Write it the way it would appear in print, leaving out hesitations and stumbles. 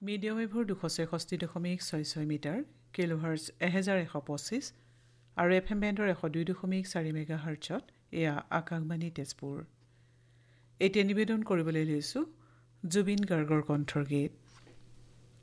Medium ৱেভৰ 266.66 metre, কিলোহাৰ্টজ 1125 আৰু FM বেণ্ডৰ 102.4 মেগাহাৰ্টছত এয়া আকাশবাণী তেজপুৰ। এতিয়া নিবেদন কৰিবলৈ লৈছোঁ জুবিন গাৰ্গৰ কণ্ঠৰ গীত।